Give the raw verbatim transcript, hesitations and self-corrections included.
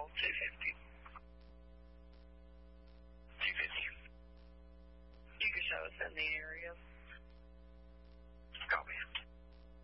call? two fifty. two fifty. You can show us in the area.